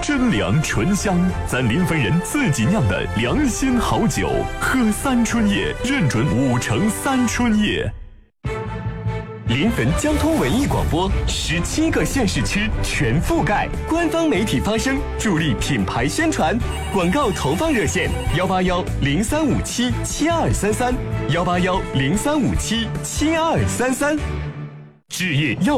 真粮醇香，咱临汾人自己酿的良心好酒，喝三春叶，认准5成三春叶。临汾交通文艺广播，17个县市区全覆盖，官方媒体发声，助力品牌宣传。广告投放热线：18103577233，18103577233。置业要